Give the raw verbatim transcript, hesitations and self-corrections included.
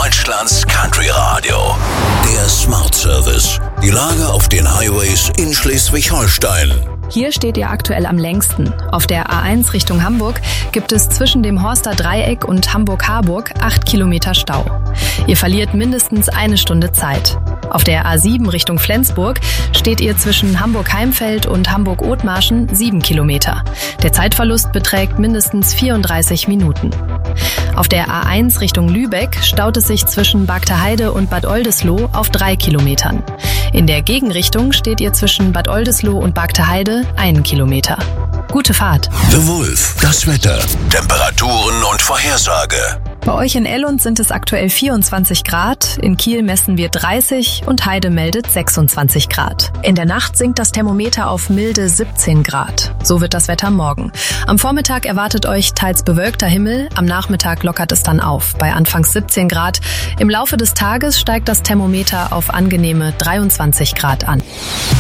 Deutschlands Country Radio. Der Smart Service. Die Lage auf den Highways in Schleswig-Holstein. Hier steht ihr aktuell am längsten. Auf der A eins Richtung Hamburg gibt es zwischen dem Horster Dreieck und Hamburg-Harburg acht Kilometer Stau. Ihr verliert mindestens eine Stunde Zeit. Auf der A sieben Richtung Flensburg steht ihr zwischen Hamburg-Heimfeld und Hamburg-Othmarschen sieben Kilometer. Der Zeitverlust beträgt mindestens vierunddreißig Minuten. Auf der A eins Richtung Lübeck staut es sich zwischen Bagterheide und Bad Oldesloe auf drei Kilometern. In der Gegenrichtung steht ihr zwischen Bad Oldesloe und Bagterheide einen Kilometer. Gute Fahrt. The Wolf, das Wetter, Temperaturen und Vorhersage. Bei euch in Ellund sind es aktuell vierundzwanzig Grad, in Kiel messen wir dreißig und Heide meldet sechsundzwanzig Grad. In der Nacht sinkt das Thermometer auf milde siebzehn Grad. So wird das Wetter morgen. Am Vormittag erwartet euch teils bewölkter Himmel, am Nachmittag lockert es dann auf, bei anfangs siebzehn Grad. Im Laufe des Tages steigt das Thermometer auf angenehme dreiundzwanzig Grad an.